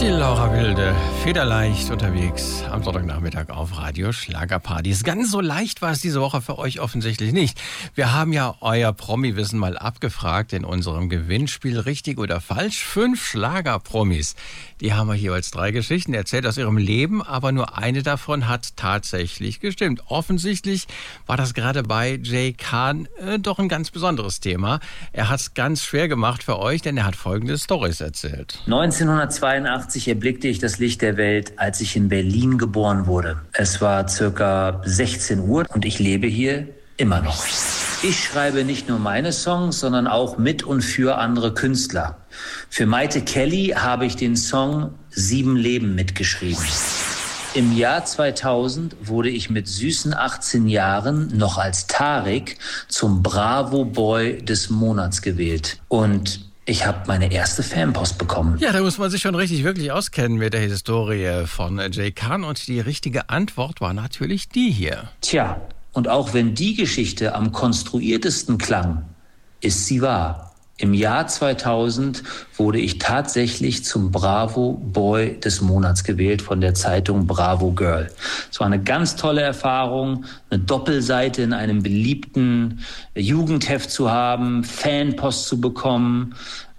Die Laura Wilde, federleicht unterwegs am Sonntagnachmittag auf Radio Schlagerpartys. Ganz so leicht war es diese Woche für euch offensichtlich nicht. Wir haben ja euer Promi-Wissen mal abgefragt in unserem Gewinnspiel Richtig oder Falsch. 5 Schlager-Promis. Die haben euch jeweils 3 Geschichten erzählt aus ihrem Leben, aber nur eine davon hat tatsächlich gestimmt. Offensichtlich war das gerade bei Jay Khan doch ein ganz besonderes Thema. Er hat es ganz schwer gemacht für euch, denn er hat folgende Storys erzählt. 1982 erblickte ich das Licht der Welt, als ich in Berlin geboren wurde. Es war circa 16 Uhr und ich lebe hier immer noch. Ich schreibe nicht nur meine Songs, sondern auch mit und für andere Künstler. Für Maite Kelly habe ich den Song 7 Leben mitgeschrieben. Im Jahr 2000 wurde ich mit süßen 18 Jahren noch als Tarek zum Bravo Boy des Monats gewählt. Und ich habe meine erste Fanpost bekommen. Ja, da muss man sich schon wirklich auskennen mit der Historie von Jay Khan. Und die richtige Antwort war natürlich die hier. Tja, und auch wenn die Geschichte am konstruiertesten klang, ist sie wahr. Im Jahr 2000 wurde ich tatsächlich zum Bravo Boy des Monats gewählt von der Zeitung Bravo Girl. Es war eine ganz tolle Erfahrung, eine Doppelseite in einem beliebten Jugendheft zu haben, Fanpost zu bekommen.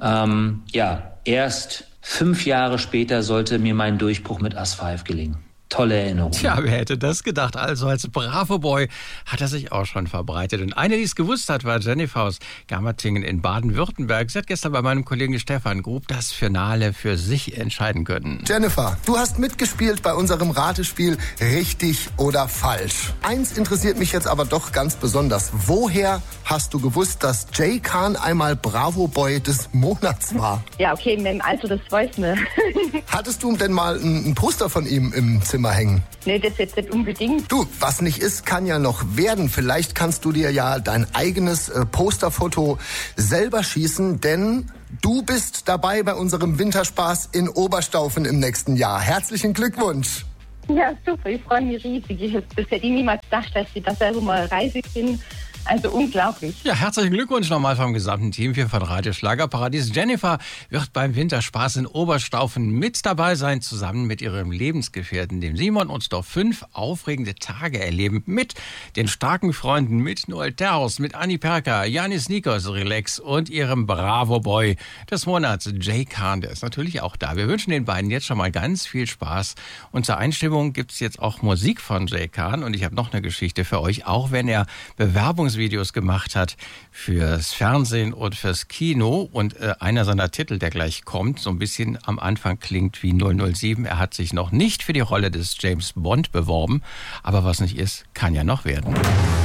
Erst 5 Jahre später sollte mir mein Durchbruch mit As 5 gelingen. Tolle Erinnerung. Tja, wer hätte das gedacht? Also als Bravo-Boy hat er sich auch schon verbreitet. Und eine, die es gewusst hat, war Jennifer aus Gammertingen in Baden-Württemberg. Sie hat gestern bei meinem Kollegen Stefan Grub das Finale für sich entscheiden können. Jennifer, du hast mitgespielt bei unserem Ratespiel Richtig oder Falsch. Eins interessiert mich jetzt aber doch ganz besonders. Woher hast du gewusst, dass Jay Khan einmal Bravo-Boy des Monats war? Ja, okay, mit dem Alter, das weiß man. Hattest du denn mal ein Poster von ihm im Zimmer hängen? Nee, das jetzt nicht unbedingt. Du, was nicht ist, kann ja noch werden. Vielleicht kannst du dir ja dein eigenes Posterfoto selber schießen, denn du bist dabei bei unserem Winterspaß in Oberstaufen im nächsten Jahr. Herzlichen Glückwunsch! Ja, super, ich freue mich riesig. Das hätte ich niemals gedacht, dass ich da selber mal reisig bin. Also unglaublich. Ja, herzlichen Glückwunsch nochmal vom gesamten Team hier von Radio Schlagerparadies. Jennifer wird beim Winterspaß in Oberstaufen mit dabei sein, zusammen mit ihrem Lebensgefährten, dem Simon, und doch 5 aufregende Tage erleben mit den starken Freunden, mit Noel Terhaus, mit Anni Perka, Janis Nikos Relax und ihrem Bravo-Boy des Monats, Jay Khan. Der ist natürlich auch da. Wir wünschen den beiden jetzt schon mal ganz viel Spaß. Und zur Einstimmung gibt's jetzt auch Musik von Jay Khan. Und ich habe noch eine Geschichte für euch, auch wenn er Bewerbungsvideos gemacht hat fürs Fernsehen und fürs Kino. Und einer seiner Titel, der gleich kommt, so ein bisschen am Anfang klingt wie 007. Er hat sich noch nicht für die Rolle des James Bond beworben. Aber was nicht ist, kann ja noch werden.